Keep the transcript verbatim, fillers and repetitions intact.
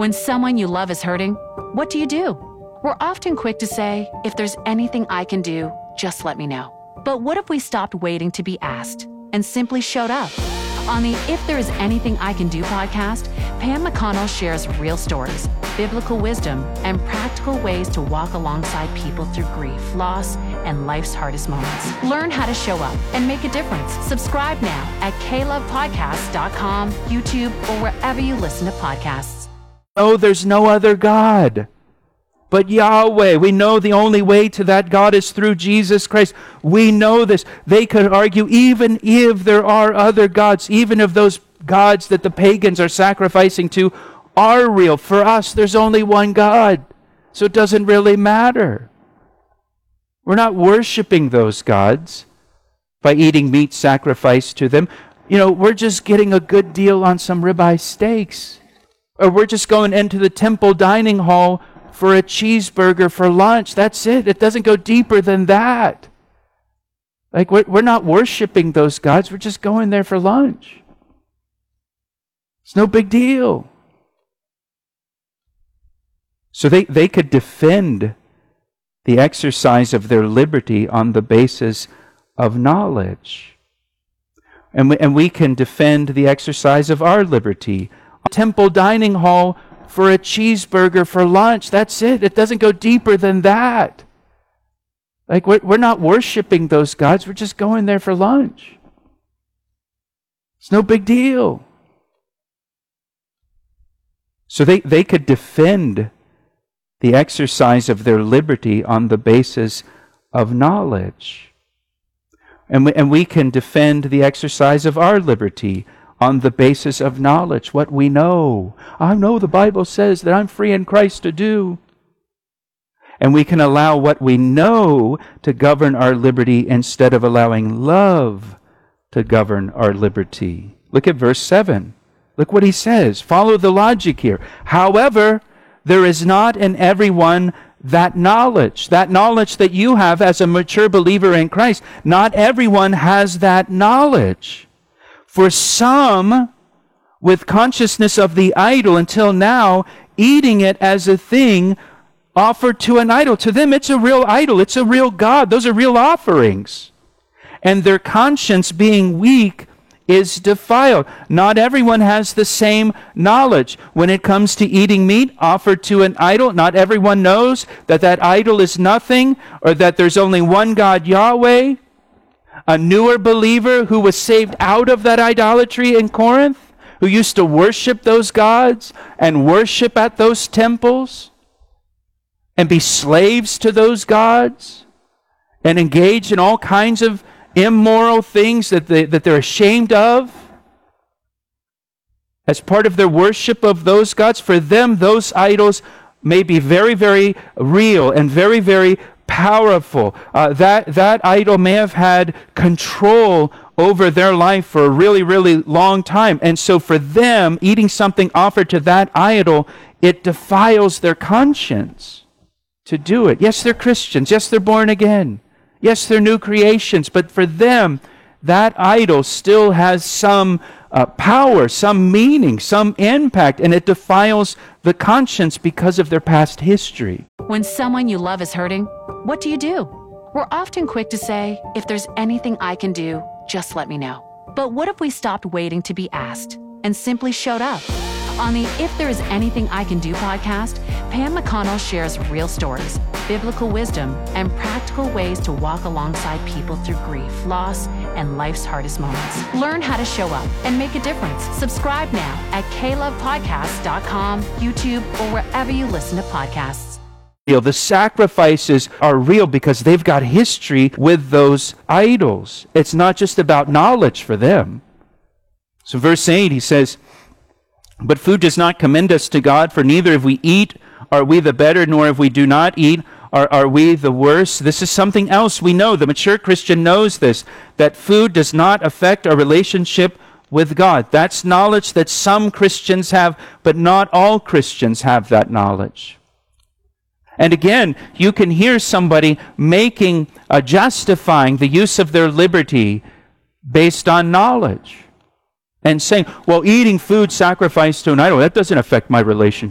When someone you love is hurting, what do you do? We're often quick to say, if there's anything I can do, just let me know. But what if we stopped waiting to be asked and simply showed up? On the If There Is Anything I Can Do podcast, Pam McConnell shares real stories, biblical wisdom, and practical ways to walk alongside people through grief, loss, and life's hardest moments. Learn how to show up and make a difference. Subscribe now at k love podcast dot com, YouTube, or wherever you listen to podcasts. No, there's no other God but Yahweh. We know the only way to that God is through Jesus Christ. We know this. They could argue even if there are other gods, even if those gods that the pagans are sacrificing to are real. For us, there's only one God, so it doesn't really matter. We're not worshiping those gods by eating meat sacrificed to them. You know, we're just getting a good deal on some ribeye steaks. Or we're just going into the temple dining hall for a cheeseburger for lunch. That's it. It doesn't go deeper than that. Like, we're, we're not worshiping those gods. We're just going there for lunch. It's no big deal. So they, they could defend the exercise of their liberty on the basis of knowledge. And we, and we can defend the exercise of our liberty. Temple dining hall for a cheeseburger for lunch. That's it. It doesn't go deeper than that. Like, we're, we're not worshiping those gods. We're just going there for lunch. It's no big deal. So they, they could defend the exercise of their liberty on the basis of knowledge. And we, and we can defend the exercise of our liberty on the basis of knowledge, what we know. I know the Bible says that I'm free in Christ to do. And we can allow what we know to govern our liberty instead of allowing love to govern our liberty. Look at verse seven. Look what he says. Follow the logic here. However, there is not in everyone that knowledge, that knowledge that you have as a mature believer in Christ. Not everyone has that knowledge. For some, with consciousness of the idol until now, eating it as a thing offered to an idol. To them, it's a real idol. It's a real God. Those are real offerings. And their conscience being weak is defiled. Not everyone has the same knowledge. When it comes to eating meat offered to an idol, not everyone knows that that idol is nothing, or that there's only one God, Yahweh. A newer believer who was saved out of that idolatry in Corinth, who used to worship those gods and worship at those temples and be slaves to those gods and engage in all kinds of immoral things that, they, that they're ashamed of as part of their worship of those gods. For them, those idols may be very, very real and very, very powerful. Uh, that, that idol may have had control over their life for a really, really long time. And so for them, eating something offered to that idol, it defiles their conscience to do it. Yes, they're Christians. Yes, they're born again. Yes, they're new creations. But for them, that idol still has some uh, power, some meaning, some impact, and it defiles the conscience because of their past history. When someone you love is hurting, what do you do? We're often quick to say, if there's anything I can do, just let me know. But what if we stopped waiting to be asked and simply showed up? On the If There Is Anything I Can Do podcast, Pam McConnell shares real stories, biblical wisdom, and practical ways to walk alongside people through grief, loss, and life's hardest moments. Learn how to show up and make a difference. Subscribe now at k love podcast dot com, YouTube, or wherever you listen to podcasts. The sacrifices are real because they've got history with those idols. It's not just about knowledge for them. So verse eight, he says, but food does not commend us to God, for neither if we eat are we the better, nor if we do not eat are, are we the worse. This is something else we know. The mature Christian knows this, that food does not affect our relationship with God. That's knowledge that some Christians have, but not all Christians have that knowledge. And again, you can hear somebody making, uh, justifying the use of their liberty based on knowledge. And saying, well, eating food sacrificed to an idol, that doesn't affect my relationship